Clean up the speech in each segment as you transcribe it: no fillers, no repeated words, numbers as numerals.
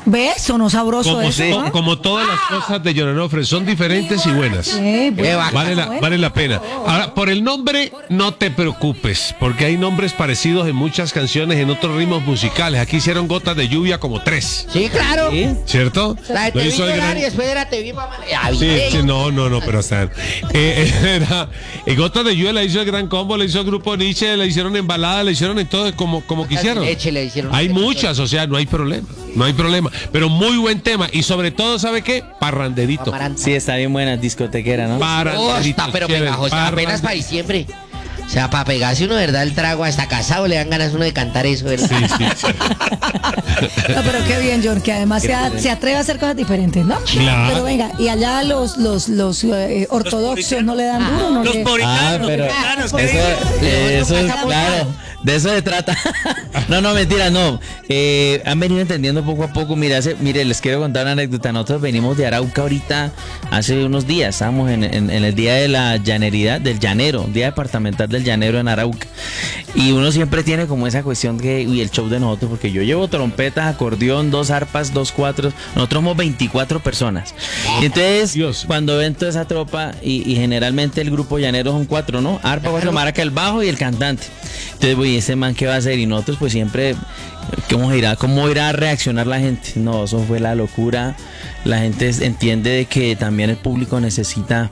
¿Ves? Sonó sabroso eso, ¿no? Como todas las cosas de John Onofre, son diferentes y buenas. Sí, Vale la pena. Ahora, por el nombre, no te preocupes, porque hay nombres parecidos en muchas canciones, en otros ritmos musicales. Aquí hicieron Gotas de Lluvia como 3. Sí, claro. ¿Sí? ¿Cierto? La de Te vi llorar y después era Te vi mamá. Sí, no, pero están. Gotas de Lluvia la hizo el Gran Combo, la hizo el Grupo Nietzsche, la hicieron en balada, la hicieron en todo como quisieron. Hay muchas, o sea, no hay problema. Pero muy buen tema. Y sobre todo, ¿sabe qué? Parranderito. Sí, está bien buena, discotequera, ¿no? Parranderito. Pero pegajosa, apenas para diciembre. O sea, para pegarse uno, ¿verdad? El trago hasta casado le dan ganas uno de cantar eso, ¿verdad? Sí. No, pero qué bien, John, que además se atreve a hacer cosas diferentes, ¿no? Claro. Pero venga, y allá los ortodoxos no le dan duro, ¿no? Los puritanos, eso es claro. De eso se trata. No, mentira, no. Han venido entendiendo poco a poco. Mire, les quiero contar una anécdota. Nosotros venimos de Arauca ahorita, hace unos días. Estábamos en el día de la llaneridad, del llanero, día departamental del llanero en Arauca. Y uno siempre tiene como esa cuestión de el show de nosotros, porque yo llevo trompetas, acordeón, 2 arpas, 2 cuatros. Nosotros somos 24 personas. Y entonces, cuando ven toda esa tropa, y generalmente el grupo llanero son 4, ¿no? Arpa, 4, maraca, el bajo y el cantante. Entonces, ¿y ese man qué va a hacer? Y nosotros pues siempre, ¿cómo irá a reaccionar la gente? No, eso fue la locura. La gente entiende de que también el público necesita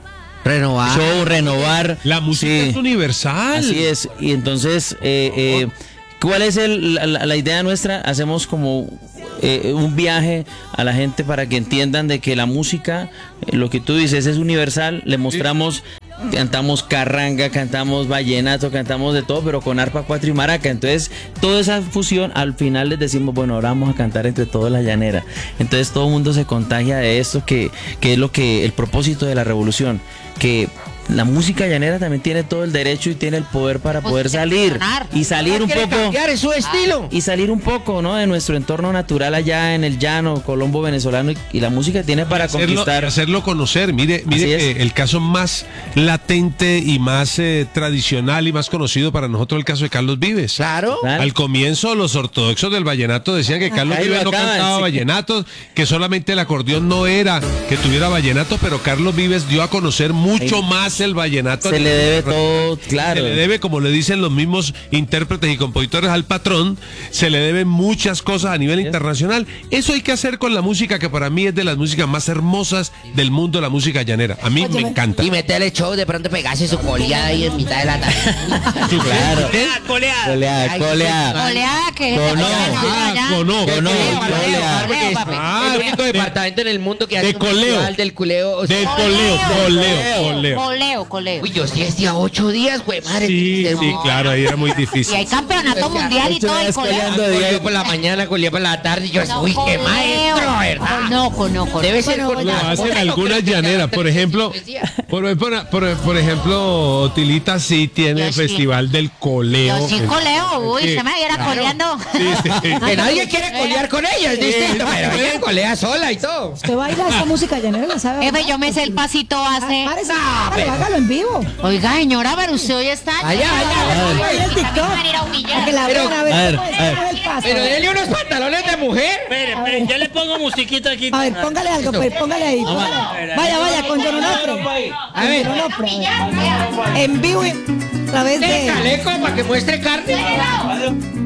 renovar. La música es universal. Así es. Y entonces, ¿cuál es la idea nuestra? Hacemos como un viaje a la gente para que entiendan de que la música, lo que tú dices, es universal. Le mostramos... Cantamos carranga, cantamos vallenato, cantamos de todo, pero con arpa, 4 y maraca. Entonces, toda esa fusión, al final les decimos, bueno, ahora vamos a cantar entre todos la llanera. Entonces, todo el mundo se contagia de esto, que es lo que el propósito de la revolución, que la música llanera también tiene todo el derecho y tiene el poder para poder salir y salir un poco, cambiar su estilo y salir un poco, ¿no? De nuestro entorno natural allá en el llano colombo venezolano, y la música tiene para hacerlo conocer. Mire el caso más latente y más tradicional y más conocido para nosotros, el caso de Carlos Vives. Claro. Al comienzo los ortodoxos del vallenato decían que Carlos Vives no cantaba vallenatos, que solamente el acordeón no era que tuviera vallenato, pero Carlos Vives dio a conocer mucho más el vallenato. Se le debe todo, claro. Se le debe, como le dicen los mismos intérpretes y compositores al patrón, se le deben muchas cosas a nivel internacional. Eso hay que hacer con la música, que para mí es de las músicas más hermosas del mundo, la música llanera. A mí me encanta. Y meterle show, de pronto pegarse su coleada ahí en mitad de la tarde. Claro. Coleada, que el único departamento en el mundo que hace un festival del coleo. Coleo. Uy, yo sí decía 8 días, güey, madre. Sí, claro, ahí era muy difícil. Y hay campeonato mundial y todo el coleo. Coleo por la mañana, coleo por la tarde. Y yo, uy, qué maestro, ¿verdad? No. Debe ser con lo hacen algunas llaneras, por ejemplo, Otilita sí tiene el festival del coleo. Yo sí coleo, uy, se me viera coleando. Sí. Que nadie quiere colear con ella, es distinto, pero ella colea sola y todo. ¿Usted baila esa música llanera, la sabe? Jefe, yo me sé el pasito base. Hágalo en vivo. Oiga, señora, pero usted hoy está... Allá. El TikTok. Que la vean a ver. Pero denle unos pantalones de mujer. Espere, yo le pongo musiquita aquí. A ver, póngale algo, pues, póngale ahí. Vaya, con John Onofre. A ver. En vivo, a través de... Caleco para que muestre carne.